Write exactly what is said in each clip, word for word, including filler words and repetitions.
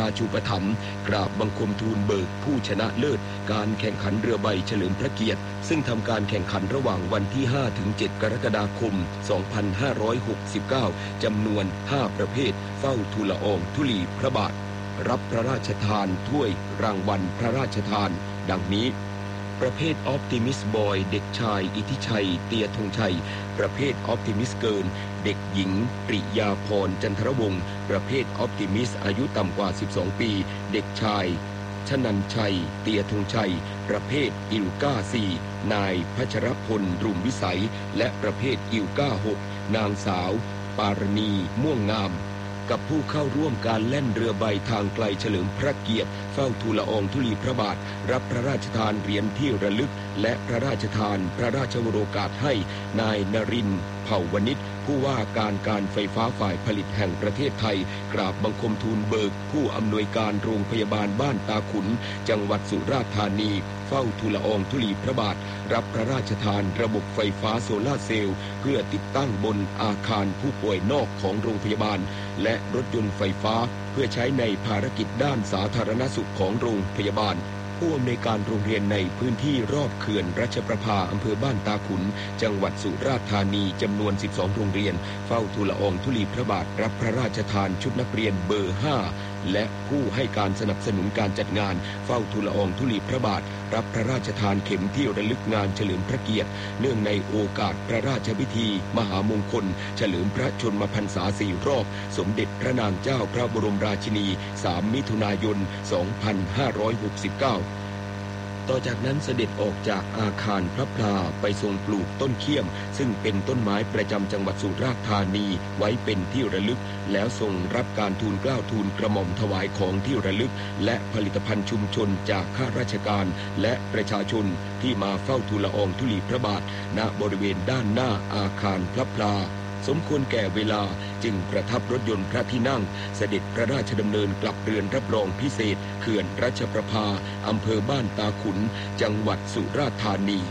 ราชูปถัมภ์กราบบังคมทูลเบิกผู้ชนะเลิศการแข่งขันเรือใบเฉลิมพระเกียรติซึ่งทำการแข่งขันระหว่างวันที่ห้าถึงเจ็ดกรกฎาคมสองพันห้าร้อยหกสิบเก้าจำนวนห้าประเภทเฝ้าทูลละอองธุลีพระบาทรับพระราชทานถ้วยรางวัลพระราชทานดังนี้ประเภท Optimist Boy เด็กชายอิทธิชัยเตียธงชัยประเภท Optimist Girl เด็กหญิงปริยาพรจันทรวงศ์ประเภท Optimist อายุต่ำกว่าสิบสองปีเด็กชายชนันชัยเตียธงชัยประเภทอิลก้าสี่นายพัชรพลรุ่มวิสัยและประเภทอิลก้าหกนางสาวปารณีม่วงงามกับผู้เข้าร่วมการแล่นเรือใบทางไกลเฉลิมพระเกียรติเฝ้าทูลละอองธุลีพระบาทรับพระราชทานเหรียญที่ระลึกและพระราชทานพระราชวโรกาสให้นายนรินทร์เผ่าวณิชผู้ว่าการการไฟฟ้าฝ่ายผลิตแห่งประเทศไทยกราบบังคมทูลเบิกผู้อำนวยการโรงพยาบาลบ้านตาขุนจังหวัดสุราษฎร์ธานีเฝ้าทูลละอองธุลีพระบาทรับพระราชทานระบบไฟฟ้าโซลาร์เซลล์เพื่อติดตั้งบนอาคารผู้ป่วยนอกของโรงพยาบาลและรถยนต์ไฟฟ้าเพื่อใช้ในภารกิจด้านสาธารณสุขของโรงพยาบาลผู้อำนวยการโรงเรียนในพื้นที่รอบเขื่อนรัชประภาอำเภอบ้านตาขุนจังหวัดสุราษฎร์ธานีจำนวนสิบสองโรงเรียนเฝ้าทูลละอองธุลีพระบาทรับพระราชทานชุดนักเรียนเบอร์ห้าและผู้ให้การสนับสนุนการจัดงานเฝ้าทูลละอองธุลีพระบาทรับพระราชทานเข็มที่ระลึกงานเฉลิมพระเกียรติเนื่องในโอกาสพระราชพิธีมหามงคลเฉลิมพระชนมพรรษาสี่รอบสมเด็จพระนางเจ้าพระบรมราชินีสามมิถุนายนสองพันห้าร้อยหกสิบเก้าต่อจากนั้นเสด็จออกจากอาคารพระพลาไปทรงปลูกต้นเขี้ยมซึ่งเป็นต้นไม้ประจำจังหวัดสุราษฎร์ธานีไว้เป็นที่ระลึกแล้วทรงรับการทูลเกล้าทูลกระหม่อมถวายของที่ระลึกและผลิตภัณฑ์ชุมชนจากข้าราชการและประชาชนที่มาเฝ้าทูลละอองธุลีพระบาทณบริเวณด้านหน้าอาคารพระพลาสมควรแก่เวลาจึงประทับรถยนต์พระที่นั่งเสด็จพระราชดำเนินกลับเรือนรับรองพิเศษเขื่อนรัชประภาอำเภอบ้านตาขุนจังหวัดสุราษฎร์ธานี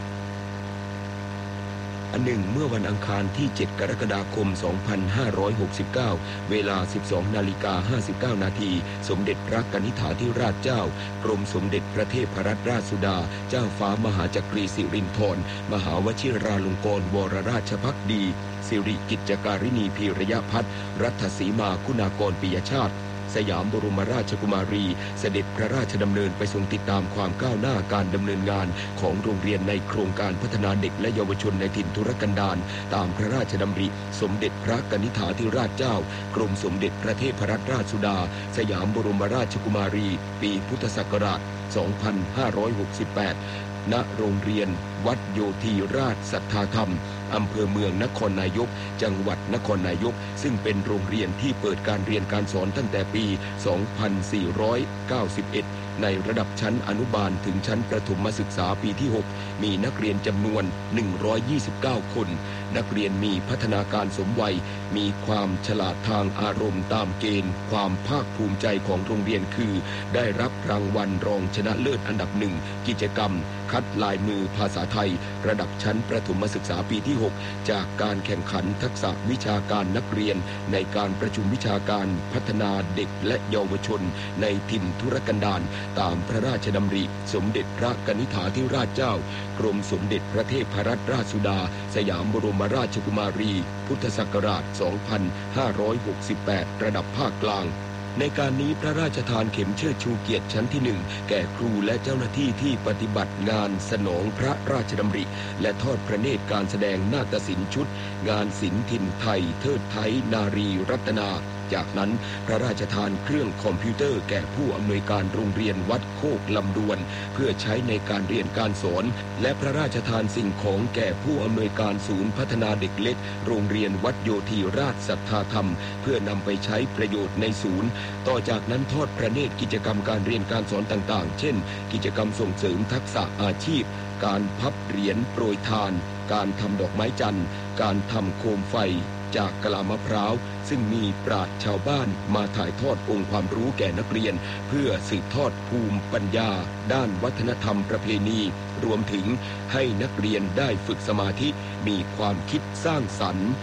อันหนึ่งเมื่อวันอังคารที่เจ็ดกรกฎาคมสองพันห้าร้อยหกสิบเก้าเวลา สิบสองนาฬิกาห้าสิบเก้านาทีสมเด็จพระกนิษฐาธิราชเจ้ากรมสมเด็จพระเทพรัตนราชสุดาเจ้าฟ้ามหาจักรีสิรินธรมหาวชิราลงกรณ์วรราชภักดีสิริกิจจการิณีพีรยพัฒน์รัฐสีมาคุณากรปิยชาติสยามบรมราชกุมารีเสด็จพระราชดำเนินไปทรงติดตามความก้าวหน้าการดำเนินงานของโรงเรียนในโครงการพัฒนาเด็กและเยาวชนในถิ่นทุรกันดารตามพระราชดำริสมเด็จพระกนิษฐาธิราชเจ้ากรมสมเด็จพระเทพรัตนราชสุดาสยามบรมราชกุมารีปีพุทธศักราชสองพันห้าร้อยหกสิบแปดณโรงเรียนวัดโยธีราชสัทธาธรรมอำเภอเมืองนครนายกจังหวัดนครนายกซึ่งเป็นโรงเรียนที่เปิดการเรียนการสอนตั้งแต่ปี สองพันสี่ร้อยเก้าสิบเอ็ด ในระดับชั้นอนุบาลถึงชั้นประถมศึกษาปีที่ หก มีนักเรียนจำนวน หนึ่งร้อยยี่สิบเก้า คน นักเรียนมีพัฒนาการสมวัยมีความฉลาดทางอารมณ์ตามเกณฑ์ความภาคภูมิใจของโรงเรียนคือได้รับรางวัลรองชนะเลิศอันดับหนึ่งกิจกรรมคัดลายมือภาษาไทยระดับชั้นประถมศึกษาปีที่ หก จากการแข่งขันทักษะวิชาการนักเรียนในการประชุมวิชาการพัฒนาเด็กและเยาวชนในถิ่นทุรกันดารตามพระราชดำริสมเด็จพระกนิษฐาธิราชเจ้ากรมสมเด็จพระเทพรัตนราชสุดาสยามบรมราชกุมารีพุทธศักราช สองพันห้าร้อยหกสิบแปด ระดับภาคกลางในการนี้พระราชทานเข็มเชิดชูเกียรติชั้นที่หนึ่งแก่ครูและเจ้าหน้าที่ที่ปฏิบัติงานสนองพระราชดำริและทอดพระเนตรการแสดงนาฏศิลป์ชุดงานศิลป์ถิ่นไทยเทิดไทยนารีรัตนาจากนั้นพระราชทานเครื่องคอมพิวเตอร์แก่ผู้อำนวยการโรงเรียนวัดโคกลำดวนเพื่อใช้ในการเรียนการสอนและพระราชทานสิ่งของแก่ผู้อำนวยการศูนย์พัฒนาเด็กเล็กโรงเรียนวัดโยธีราชสัทธาธรรมเพื่อนำไปใช้ประโยชน์ในศูนย์ต่อจากนั้นทอดพระเนตรกิจกรรมการเรียนการสอนต่างๆเช่นกิจกรรมส่งเสริมทักษะอาชีพการพับเหรียญโปรยทานการทำดอกไม้จันทร์การทำโคมไฟจากกะลามะพร้าวซึ่งมีปราชญ์ชาวบ้านมาถ่ายทอดองค์ความรู้แก่นักเรียนเพื่อสืบทอดภูมิปัญญาด้านวัฒนธรรมประเพณีรวมถึงให้นักเรียนได้ฝึกสมาธิมีความคิดสร้างสรรค์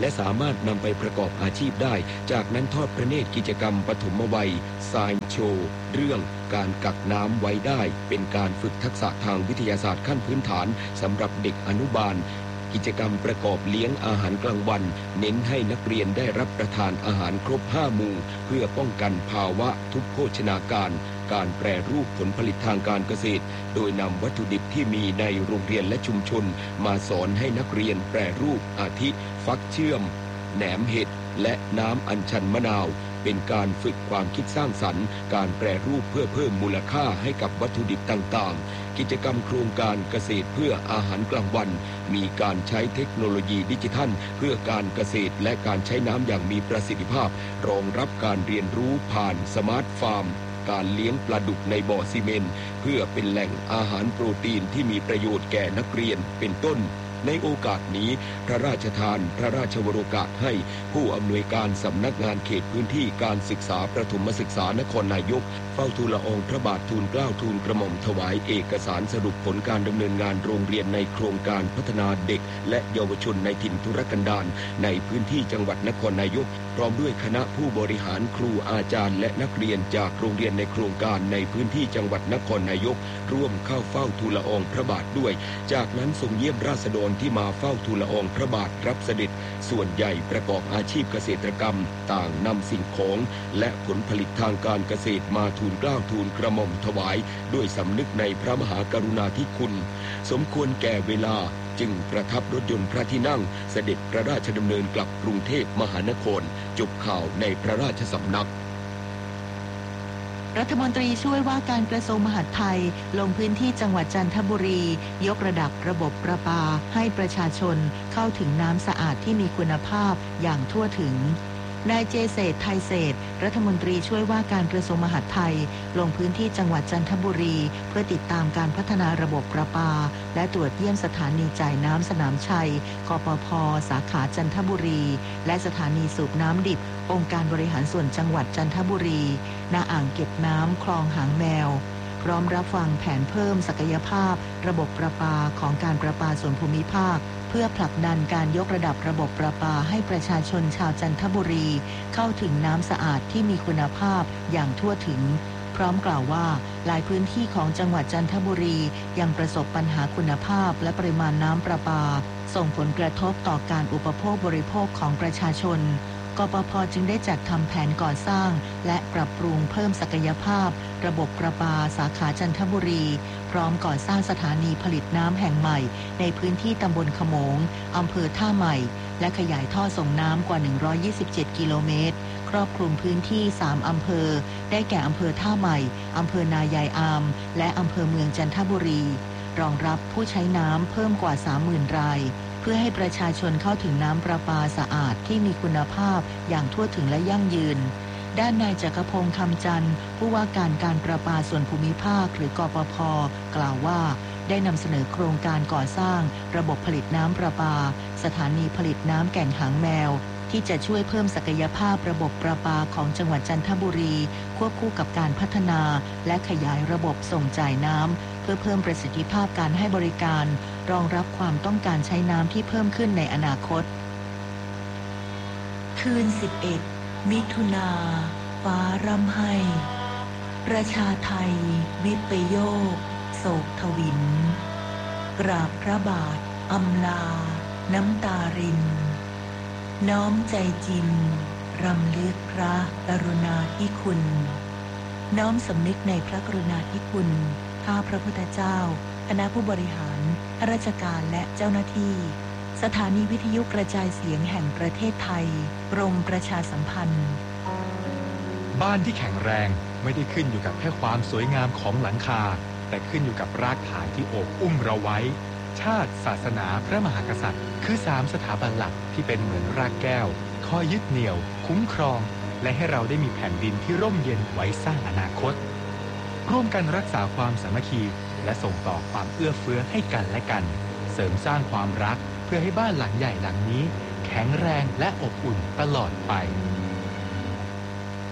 และสามารถนำไปประกอบอาชีพได้จากนั้นทอดพระเนตรกิจกรรมปฐมวัยไซน์โชว์เรื่องการกักน้ำไว้ได้เป็นการฝึกทักษะทางวิทยาศาสตร์ขั้นพื้นฐานสำหรับเด็กอนุบาลกิจกรรมประกอบเลี้ยงอาหารกลางวันเน้นให้นักเรียนได้รับประทานอาหารครบห้าหมู่เพื่อป้องกันภาวะทุพโภชนาการการแปรรูปผลผลิตทางการเกษตรโดยนำวัตถุดิบที่มีในโรงเรียนและชุมชนมาสอนให้นักเรียนแปรรูปอาทิฟักเชื่อมแหนมเห็ดและน้ำอัญชันมะนาวเป็นการฝึกความคิดสร้างสรรค์การแปรรูปเพื่อเพิ่มมูลค่าให้กับวัตถุดิบต่างๆกิจกรรมโครงการเกษตรเพื่ออาหารกลางวันมีการใช้เทคโนโลยีดิจิทัลเพื่อการเกษตรและการใช้น้ำอย่างมีประสิทธิภาพรองรับการเรียนรู้ผ่านสมาร์ทฟาร์มการเลี้ยงปลาดุกในบ่อซีเมนต์เพื่อเป็นแหล่งอาหารโปรตีนที่มีประโยชน์แก่นักเรียนเป็นต้นในโอกาสนี้พระราชทานพระราชวโรกาสให้ผู้อำนวยการสำนักงานเขตพื้นที่การศึกษาประถมศึกษานครนายกเฝ้าทูลละอองพระบาททูลเกล้าทูลกระหม่อมถวายเอกสารสรุปผลการดำเนินงานโรงเรียนในโครงการพัฒนาเด็กและเยาวชนในถิ่นทุรกันดารในพื้นที่จังหวัดนครนายกพร้อมด้วยคณะผู้บริหารครูอาจารย์และนักเรียนจากโรงเรียนในโครงการในพื้นที่จังหวัดนครนายกร่วมเข้าเฝ้าทูลละอองพระบาทด้วยจากนั้นทรงเยี่ยมราษฎรที่มาเฝ้าทูลละอองพระบาทรับเสด็จส่วนใหญ่ประกอบอาชีพเกษตรกรรมต่างนำสิ่งของและผลผลิตทางการเกษตรมาทูลเกล้าทูลกระหม่อมถวายด้วยสำนึกในพระมหากรุณาธิคุณสมควรแก่เวลาจึงประทับรถยนต์พระที่นั่งเสด็จพระราชดำเนินกลับกรุงเทพมหานครจบข่าวในพระราชสำนักรัฐมนตรีช่วยว่าการกระทรวงมหาดไทยลงพื้นที่จังหวัดจันทบุรียกระดับระบบประปาให้ประชาชนเข้าถึงน้ำสะอาดที่มีคุณภาพอย่างทั่วถึงนายเจเศรษฐ์ไทยเศรษฐ์รัฐมนตรีช่วยว่าการกระทรวงมหาดไทยลงพื้นที่จังหวัดจันทบุรีเพื่อติดตามการพัฒนาระบบประปาและตรวจเยี่ยมสถานีจ่ายน้ำสนามชัยกปภ.สาขาจันทบุรีและสถานีสูบน้ำดิบองค์การบริหารส่วนจังหวัดจันทบุรีณอ่างเก็บน้ำคลองหางแมวพร้อมรับฟังแผนเพิ่มศักยภาพระบบประปาของการประปาส่วนภูมิภาคเพื่อผลักดันการยกระดับระบบประปาให้ประชาชนชาวจันทบุรีเข้าถึงน้ำสะอาดที่มีคุณภาพอย่างทั่วถึงพร้อมกล่าวว่าหลายพื้นที่ของจังหวัดจันทบุรียังประสบปัญหาคุณภาพและปริมาณน้ำประปาส่งผลกระทบต่อการอุปโภคบริโภคของประชาชนกปภ.จึงได้จัดทำแผนก่อสร้างและปรับปรุงเพิ่มศักยภาพระบบประปาสาขาจันทบุรีพร้อมก่อสร้างสถานีผลิตน้ำแห่งใหม่ในพื้นที่ตำบลขโมงอำเภอท่าใหม่และขยายท่อส่งน้ำกว่าหนึ่งร้อยยี่สิบเจ็ดกิโลเมตรครอบคลุมพื้นที่สามอำเภอได้แก่อำเภอท่าใหม่อำเภอนายายอามและอำเภอเมืองจันทบุรีรองรับผู้ใช้น้ำเพิ่มกว่า สามหมื่น รายเพื่อให้ประชาชนเข้าถึงน้ำประปาสะอาดที่มีคุณภาพอย่างทั่วถึงและยั่งยืนด้านนายจักรพงษ์คำจันทร์ผู้ว่าการการประปาส่วนภูมิภาคหรือกปภ.กล่าวว่าได้นำเสนอโครงการก่อสร้างระบบผลิตน้ำประปาสถานีผลิตน้ำแก่งหางแมวที่จะช่วยเพิ่มศักยภาพระบบประปาของจังหวัดจันทบุรีควบคู่กับการพัฒนาและขยายระบบส่งจ่ายน้ำเพื่อเพิ่มประสิทธิภาพการให้บริการรองรับความต้องการใช้น้ำที่เพิ่มขึ้นในอนาคตคืนสิบเอ็ดมิถุนาฟ้าร่ำไห้ประชาไทยวิปโยคโศกทวินกราบพระบาทอำลาน้ำตารินน้อมใจจริงรำลึกพระกรุณาธิคุณน้อมสำนึกในพระกรุณาธิคุณข้าพระพุทธเจ้าคณะผู้บริหารข้าราชการและเจ้าหน้าที่สถานีวิทยุกระจายเสียงแห่งประเทศไทยกรมประชาสัมพันธ์บ้านที่แข็งแรงไม่ได้ขึ้นอยู่กับแค่ความสวยงามของหลังคาแต่ขึ้นอยู่กับรากฐานที่โอบอุ้มเราไว้ชาติศาสนาพระมหากษัตริย์คือสามสถาบันหลักที่เป็นเหมือนรากแก้วคอยยึดเหนี่ยวคุ้มครองและให้เราได้มีแผ่นดินที่ร่มเย็นไว้สร้างอนาคตร่วมกันรักษาความสามัคคีและส่งต่อความเอื้อเฟื้อให้กันและกันเสริมสร้างความรักเพื่อให้บ้านหลังใหญ่หลังนี้แข็งแรงและอบอุ่นตลอดไป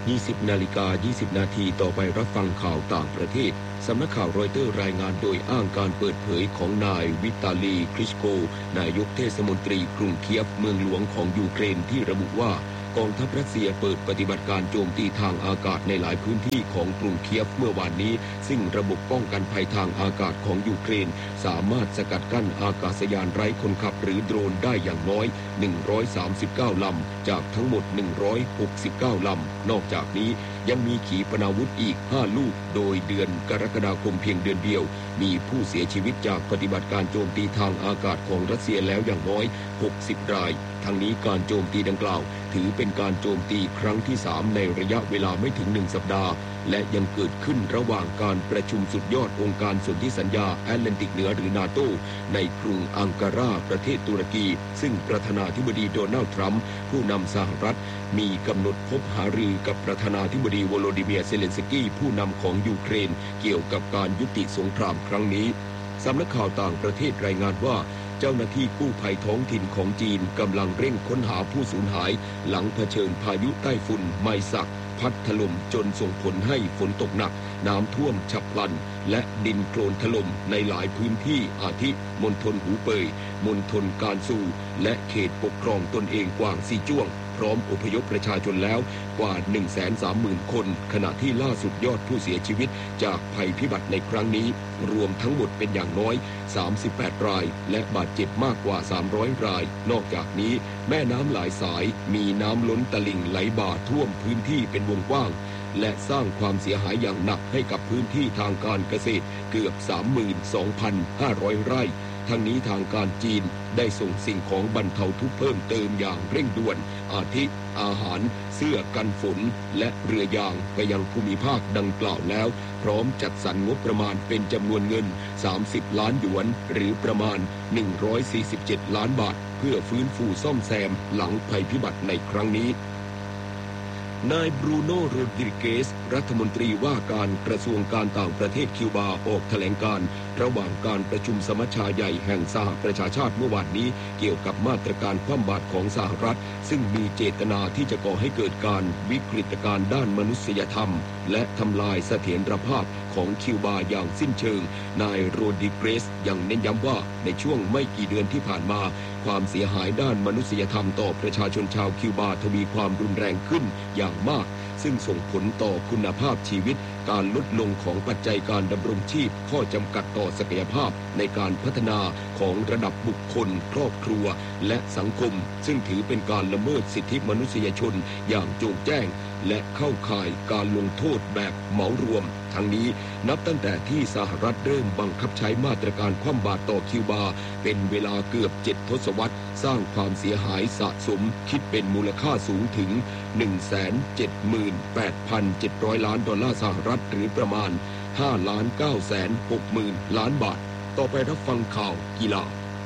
ยี่สิบนาฬิกายี่สิบนาทีต่อไปรับฟังข่าวต่างประเทศสำนักข่าวรอยเตอร์รายงานโดยอ้างการเปิดเผยของนายวิตาลีคลิชโกนายกเทศมนตรีกรุงเคียฟเมืองหลวงของยูเครนที่ระบุว่ากองทัพรัสเซียเปิดปฏิบัติการโจมตีทางอากาศในหลายพื้นที่ของกรุงเคียฟเมื่อวานนี้ซึ่งระบบป้องกันภัยทางอากาศของยูเครนสามารถสกัดกั้นอากาศยานไร้คนขับหรือโดรนได้อย่างน้อยหนึ่งร้อยสามสิบเก้าลำจากทั้งหมดหนึ่งร้อยหกสิบเก้าลำนอกจากนี้ยังมีขีปนาวุธอีกห้าลูกโดยเดือนกรกฎาคมเพียงเดือนเดียวมีผู้เสียชีวิตจากปฏิบัติการโจมตีทางอากาศของรัสเซียแล้วอย่างน้อยหกสิบรายทั้งนี้การโจมตีดังกล่าวถือเป็นการโจมตีครั้งที่สามในระยะเวลาไม่ถึงหนึ่งสัปดาห์และยังเกิดขึ้นระหว่างการประชุมสุดยอดองค์การสนธิสัญญาแอตแลนติกเหนือหรือนาโตในกรุงอังการาประเทศตุรกีซึ่งประธานาธิบดีโดนัลด์ทรัมป์ผู้นำสหรัฐมีกำหนดพบหารือกับประธานาธิบดีโวโลดิเมียร์เซเลนสกี้ผู้นำของยูเครนเกี่ยวกับการยุติสงครามครั้งนี้สำนักข่าวต่างประเทศรายงานว่าเจ้าหน้าที่กู้ภัยท้องถิ่นของจีนกำลังเร่งค้นหาผู้สูญหายหลังเผชิญพายุใต้ฝุ่นไมซักพัดถล่มจนส่งผลให้ฝนตกหนักน้ำท่วมฉับพลันและดินโคลนถล่มในหลายพื้นที่อาทิมณฑลหูเป่ยมณฑลกานซูและเขตปกครองตนเองกวางซีจ้วงพร้อมอพยพประชาชนแล้วกว่า หนึ่งแสนสามหมื่น คนขณะที่ล่าสุดยอดผู้เสียชีวิตจากภัยพิบัติในครั้งนี้รวมทั้งหมดเป็นอย่างน้อยสามสิบแปดรายและบาดเจ็บมากกว่าสามร้อยรายนอกจากนี้แม่น้ำหลายสายมีน้ำล้นตลิ่งไหลบ่าท่วมพื้นที่เป็นวงกว้างและสร้างความเสียหายอย่างหนักให้กับพื้นที่ทางการเกษตรเกือบ สามหมื่นสองพันห้าร้อย ไร่ทั้งนี้ทางการจีนได้ส่งสิ่งของบรรเทาทุกข์เพิ่มเติมอย่างเร่งด่วนอาทิอาหารเสื้อกันฝนและเรือยางไปยังภูมิภาคดังกล่าวแล้วพร้อมจัดสรรงบประมาณเป็นจำนวนเงินสามสิบล้านหยวนหรือประมาณหนึ่งร้อยสี่สิบเจ็ดล้านบาทเพื่อฟื้นฟูซ่อมแซมหลังภัยพิบัติในครั้งนี้นายบรูโน โรดริเกสรัฐมนตรีว่าการกระทรวงการต่างประเทศคิวบาออกแถลงการณ์ระหว่างการประชุมสมัชชาใหญ่แห่งสหประชาชาติเมื่อวานนี้เกี่ยวกับมาตรการคว่ำบาตรของสหรัฐซึ่งมีเจตนาที่จะก่อให้เกิดการวิกฤตการณ์ด้านมนุษยธรรมและทำลายเสถียรภาพของคิวบาอย่างสิ้นเชิงนายโรดริเกสยังเน้นย้ำว่าในช่วงไม่กี่เดือนที่ผ่านมาความเสียหายด้านมนุษยธรรมต่อประชาชนชาวคิวบาทวีความรุนแรงขึ้นอย่างมากซึ่งส่งผลต่อคุณภาพชีวิตการลดลงของปัจจัยการดำรงชีพข้อจำกัดต่อศักยภาพในการพัฒนาของระดับบุคคลครอบครัวและสังคมซึ่งถือเป็นการละเมิดสิทธิมนุษยชนอย่างโจ่งแจ้งและเข้าข่ายการลงโทษแบบเหมารวมทั้งนี้นับตั้งแต่ที่สหรัฐเริ่มบังคับใช้มาตรการคว่ำบาตรต่อคิวบาเป็นเวลาเกือบเจ็ดทศวรรษสร้างความเสียหายสะสมคิดเป็นมูลค่าสูงถึง หนึ่งแสนเจ็ดหมื่นแปดพันเจ็ดร้อย ล้านดอลลาร์สหรัฐหรือประมาณ ห้าล้านเก้าแสนหกหมื่น ล้านบาทต่อไปรับฟังข่าวกีฬา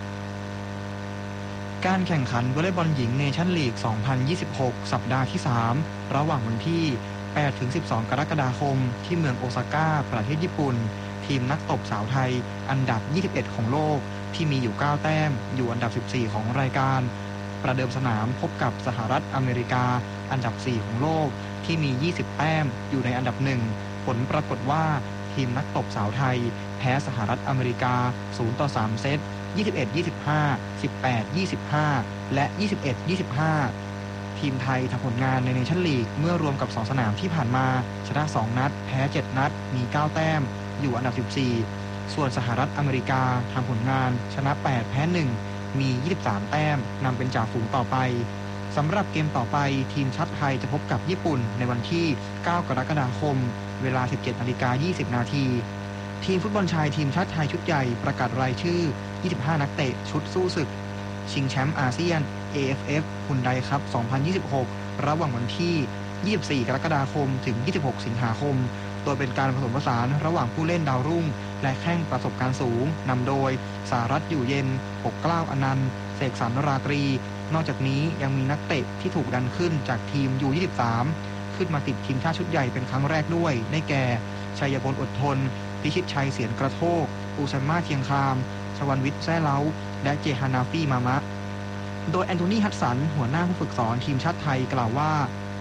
การแข่งขันวอลเลย์บอลหญิงเนชั่นลีก สองพันยี่สิบหก สัปดาห์ที่ สาม ระหว่างวันที่ แปดถึงสิบสอง กรกฎาคมที่เมืองโอซาก้าประเทศญี่ปุ่นทีมนักตบสาวไทยอันดับ ยี่สิบเอ็ด ของโลกที่มีอยู่ เก้า แต้มอยู่อันดับ สิบสี่ ของรายการประเดิมสนามพบกับสหรัฐอเมริกาอันดับ สี่ ของโลกที่มี ยี่สิบ แต้มอยู่ในอันดับ หนึ่ง ผลปรากฏว่าทีมนักตบสาวไทยแพ้สหรัฐอเมริกา ศูนย์ต่อสาม เซต ยี่สิบเอ็ด ยี่สิบห้า สิบแปด ยี่สิบห้า และ ยี่สิบเอ็ด ยี่สิบห้า ทีมไทยทำผลงานในเนชั่นลีกเมื่อรวมกับสองสนามที่ผ่านมาชนะสองนัดแพ้เจ็ดนัดมีเก้าแต้มอยู่อันดับสิบสี่ส่วนสหรัฐอเมริกาทำผลงานชนะแปดแพ้หนึ่งมียี่สิบสามแต้มนำเป็นจ่าฝูงต่อไปสำหรับเกมต่อไปทีมชาติไทยจะพบกับญี่ปุ่นในวันที่เก้ากรกฎาคมเวลา สิบเจ็ดนาฬิกายี่สิบ นาทีทีมฟุตบอลชายทีมชาติไทยชุดใหญ่ประกาศรายชื่อยี่สิบห้านักเตะชุดสู้ศึกชิงแชมป์อาเซียน เอ เอฟ เอฟ ฮุนไดคัพ สองพันยี่สิบหก ระหว่างวันที่ ยี่สิบสี่ กรกฎาคมถึง ยี่สิบหก สิงหาคมโดยเป็นการผสมผสานระหว่างผู้เล่นดาวรุ่งและแข้งประสบการณ์สูงนำโดยสารัตน์อยู่เย็นปกเกล้าอนันต์เสกสรรราตรีนอกจากนี้ยังมีนักเตะที่ถูกดันขึ้นจากทีม ยู ยี่สิบสาม ขึ้นมาติดทีมชาติชุดใหญ่เป็นครั้งแรกด้วยได้แก่ชัยพลอดทนพิชิตชัยเสียนกระโทกอูซัมมาเทียงคามชวันวิทย์แซ่เล้าและเจฮานาฟี่มามะโดยแอนโทนีฮัดสันหัวหน้าผู้ฝึกสอนทีมชาติไทยกล่าวว่า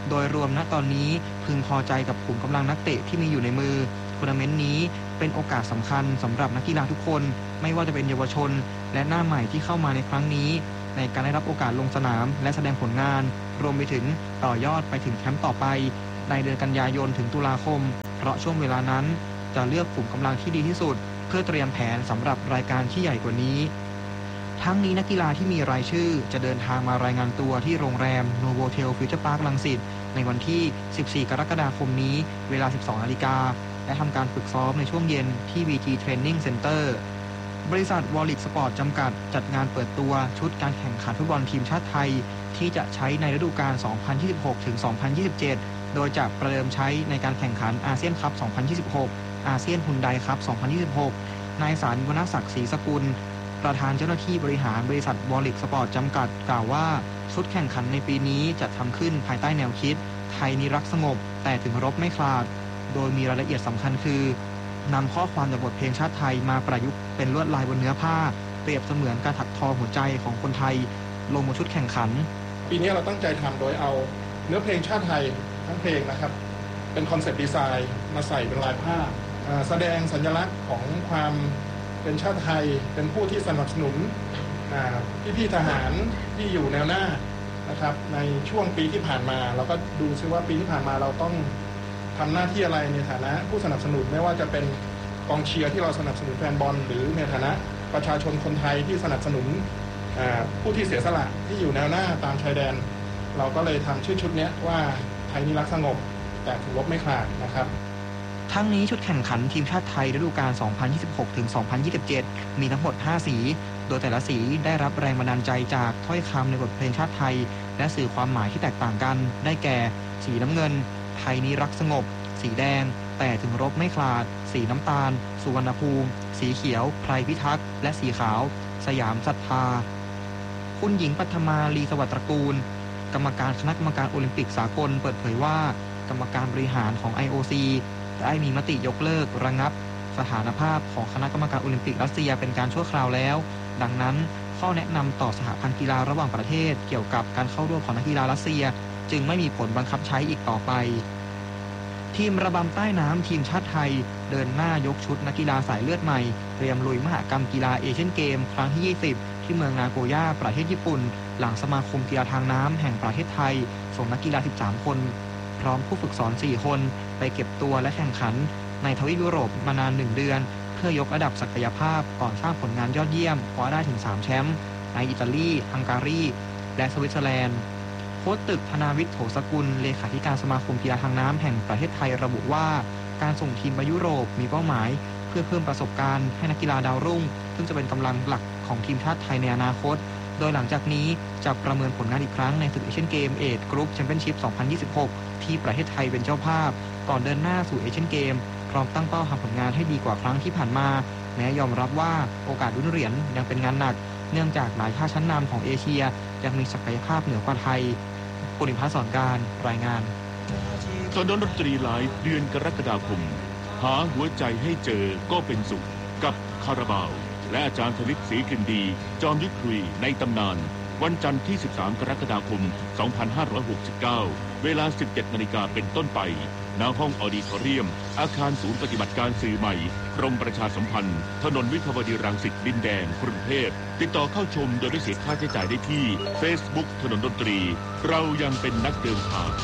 โดยรวมณตอนนี้พึงพอใจกับกลุ่มกำลังนักเตะที่มีอยู่ในมือทัวร์นาเมนต์นี้เป็นโอกาสสำคัญสำหรับนักกีฬาทุกคนไม่ว่าจะเป็นเยาวชนและหน้าใหม่ที่เข้ามาในครั้งนี้ในการได้รับโอกาสลงสนามและแสดงผลงานรวมไปถึงต่อยอดไปถึงแชมป์ต่อไปในเดือนกันยายนถึงตุลาคมเพราะช่วงเวลานั้นจะเลือกกลุ่มกำลังที่ดีที่สุดเพื่อเตรียมแผนสำหรับรายการที่ใหญ่กว่านี้ทั้งนี้นักกีฬาที่มีรายชื่อจะเดินทางมารายงานตัวที่โรงแรม Novotel Future Park รังสิตในวันที่สิบสี่กรกฎาคมนี้เวลา สิบสองนาฬิกาและทำการฝึกซ้อมในช่วงเย็นที่ วี จี Training Center บริษัทวอลลิกสปอร์ตจำกัดจัดงานเปิดตัวชุดการแข่งขันฟุตบอลทีมชาติไทยที่จะใช้ในฤดูกาล สองพันยี่สิบหกถึงสองพันยี่สิบเจ็ด โดยจะประเดิมใช้ในการแข่งขันอาเซียนคัพ สองพันยี่สิบหก อาเซียนฮุนไดคัพ สองพันยี่สิบหก นายสารวรรณศักดิ์ศรีสกุลประธานเจ้าหน้าที่บริหารบริษัทวอลลิกสปอร์ตจำกัดกล่าวว่าชุดแข่งขันในปีนี้จัดทำขึ้นภายใต้แนวคิดไทยนิรักสงบแต่ถึงรบไม่คลาดโดยมีรายละเอียดสำคัญคือนำข้อความจากบทเพลงชาติไทยมาประยุกต์เป็นลวดลายบนเนื้อผ้าเปรียบเสมือนการถักทอหัวใจของคนไทยลงบนชุดแข่งขันปีนี้เราตั้งใจทำโดยเอาเนื้อเพลงชาติไทยทั้งเพลงนะครับเป็นคอนเซ็ปต์ดีไซน์มาใส่เป็นลายผ้าแสดงสัญลักษณ์ของความเป็นชาติไทยเป็นผู้ที่สนับสนุนพี่ๆทหารที่อยู่แนวหน้านะครับในช่วงปีที่ผ่านมาเราก็ดูซิว่าปีที่ผ่านมาเราต้องทำหน้าที่อะไรในฐานะผู้สนับสนุนไม่ว่าจะเป็นกองเชียร์ที่เราสนับสนุนแฟนบอลหรือในฐานะประชาชนคนไทยที่สนับสนุนผู้ที่เสียสละที่อยู่แนวหน้าตามชายแดนเราก็เลยทำชื่อชุดนี้ว่าไทยนิรักสงบแต่ถึงรบไม่คลาดนะครับทั้งนี้ชุดแข่งขันทีมชาติไทยฤดูกาล สองพันยี่สิบหกถึงสองพันยี่สิบเจ็ด มีทั้งหมดห้าสีโดยแต่ละสีได้รับแรงบันดาลใจจากถ้อยคำในบทเพลงชาติไทยและสื่อความหมายที่แตกต่างกันได้แก่สีน้ำเงินไทยนิรักสงบสีแดงแต่ถึงรบไม่คลาดสีน้ำตาลสุวรรณภูมิสีเขียวไพรพิทักษ์และสีขาวสยามศรัทธาคุณหญิงปัทมาลีสวัสดิ์ตระกูลกรรมการคณะกรรมการโอลิมปิกสากลเปิดเผยว่ากรรมการบริหารของ ไอ โอ ซี ได้มีมติยกเลิกระงับสถานภาพของคณะกรรมการโอลิมปิกรัสเซียเป็นการชั่วคราวแล้วดังนั้นข้อแนะนำต่อสหพันธ์กีฬาระหว่างประเทศเกี่ยวกับการเข้าร่วมของนักกีฬารัสเซียจึงไม่มีผลบังคับใช้อีกต่อไปทีมระบำใต้น้ำทีมชาติไทยเดินหน้ายกชุดนักกีฬาสายเลือดใหม่เตรียมลุยมหกรรมกีฬาเอเชียนเกมครั้งที่ยี่สิบที่เมืองนาโกย่าประเทศญี่ปุ่นหลังสมาคมกีฬาทางน้ำแห่งประเทศไทยส่งนักกีฬาสิบสามคนพร้อมผู้ฝึกสอนสี่คนไปเก็บตัวและแข่งขันในทวีปยุโรปมานานหนึ่งเดือนเพื่อยกระดับศักยภาพก่อนสร้างผลงานยอดเยี่ยมคว้าได้ถึงสามแชมป์ในอิตาลีฮังการีและสวิตเซอร์แลนด์โค้ชตึกธนาวิทย์โถสกุลเลขาธิการสมาคมกีฬาทางน้ำแห่งประเทศไทยระบุว่าการส่งทีมไปยุโรปมีเป้าหมายเพื่อเพิ่มประสบการณ์ให้นักกีฬาดาวรุ่งซึ่งจะเป็นกำลังหลักของทีมชาติไทยในอนาคตโดยหลังจากนี้จะประเมินผลงานอีกครั้งในศึกเอเชียนเกมเอทกรุ๊ปแชมเปี้ยนชิพ สองพันยี่สิบหก ที่ประเทศไทยเป็นเจ้าภาพก่อนเดินหน้าสู่เอเชียนเกมพร้อมตั้งเป้าทำผลงานให้ดีกว่าครั้งที่ผ่านมาแม้ยอมรับว่าโอกาสลุ้นเหรียญยังเป็นงานหนักเนื่องจากหลายชาติชั้นนำของเอเชียยังมีศักยภาพเหนือกว่าไทยปุริพัฒน์สอนการรายงานตอนดนตรีไลฟ์เดือนกรกฎาคมหาหัวใจให้เจอก็เป็นสุขกับคาราบาวและอาจารย์ธนิตศรีกลิ่นดีจอมยุทธคุยในตำนานวันจันทร์ที่สิบสามกรกฎาคมสองพันห้าร้อยหกสิบเก้าเวลา สิบเจ็ดนาฬิกาเป็นต้นไปณห้องออดิทอเรียมอาคารศูนย์ปฏิบัติการสื่อใหม่กรมประชาสัมพันธ์ถนนวิภาวดีรังสิตดินแดงกรุงเทพติดต่อเข้าชมโดยไม่เสียค่าใช้จ่ายได้ที่ Facebook ถนนดนตรีเรายังเป็นนักเดินทาง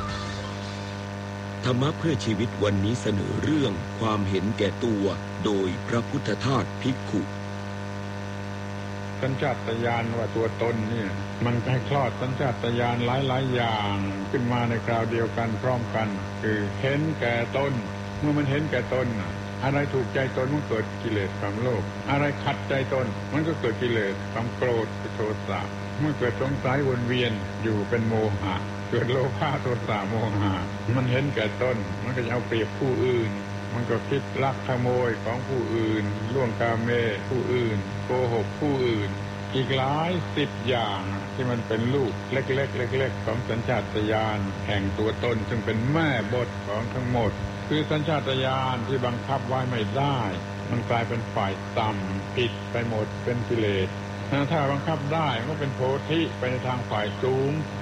ธรรมะเพื่อชีวิตวันนี้เสนอเรื่องความเห็นแก่ตัวโดยพระพุทธทาสภิกขุสัญชาตญาณว่าตัวตนเนี่ยมันให้คลอดสัญชาตญาณหลายๆอย่างขึ้นมาในคราวเดียวกันพร้อมกันคือเห็นแก่ตนเมื่อมันเห็นแก่ตนอะไรถูกใจตนมันเกิดกิเลสความโลภอะไรขัดใจตนมันก็เกิดกิเลสความโกรธโทสะเมื่อเกิดสงสัยวนเวียนอยู่เป็นโมหะเกิดโลภะโทสะโมหะมันเห็นแก่ตนมันก็จะเอาเปรียบผู้อื่นมันก็คิดลักขโมยของผู้อื่นล่วงกาเมผู้อื่นโกหกผู้อื่นอีกหลายสิบอย่างที่มันเป็นลูกเล็กๆเล็กๆของสัญชาตญาณแห่งตัวตนซึ่งเป็นแม่บทของทั้งหมดคือสัญชาตญาณที่บังคับไว้ไม่ได้มันกลายเป็นฝ่ายต่ำผิดไปหมดเป็นกิเลสถ้าบังคับได้ก็เป็นโพธิไปในทางฝ่ายสูง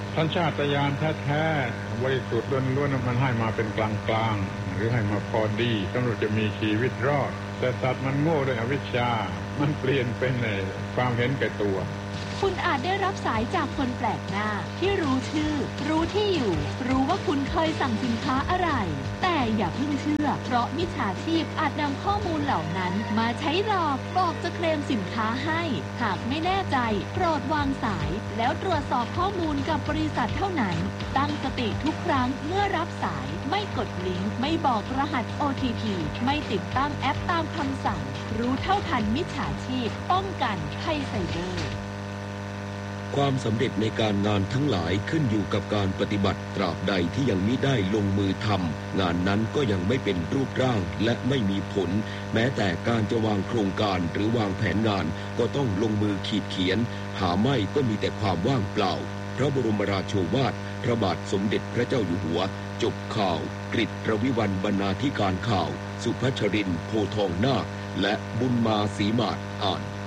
สัญชาตญาณแท้ๆบริสุทธิ์ล้วนๆมันให้มาเป็นกลางๆหรือให้มาพอดีสำหรับจะมีชีวิตรอดแต่สัตว์มันโง่ด้วยอวิชชามันเปลี่ยนเป็นความเห็นแก่ตัวคุณอาจได้รับสายจากคนแปลกหน้าที่รู้ชื่อรู้ที่อยู่รู้ว่าคุณเคยสั่งสินค้าอะไรแต่อย่าเพิ่งเชื่อเพราะมิจฉาชีพอาจนำข้อมูลเหล่านั้นมาใช้หลอกบอกจะเคลมสินค้าให้หากไม่แน่ใจโปรดวางสายแล้วตรวจสอบข้อมูลกับบริษัทเท่านั้นตั้งสติทุกครั้งเมื่อรับสายไม่กดลิงก์ไม่บอกรหัส โอ ที พี ไม่ติดตั้งแอปตามคำสั่งรู้เท่าทันมิจฉาชีพป้องกันภัยไซเบอร์ความสำเร็จในการงานทั้งหลายขึ้นอยู่กับการปฏิบัติตราบใดที่ยังมิได้ลงมือทำงานนั้นก็ยังไม่เป็นรูปร่างและไม่มีผลแม้แต่การจะวางโครงการหรือวางแผนงานก็ต้องลงมือขีดเขียนหาไม่ก็มีแต่ความว่างเปล่าพระบรมราโชวาทพระบาทสมเด็จพระเจ้าอยู่หัวจบข่าวกฤษรวิวัลย์บรรณาธิการข่าวสุพัชรินทร์โพทองนาคและบุญมาศรีมาศอ่าน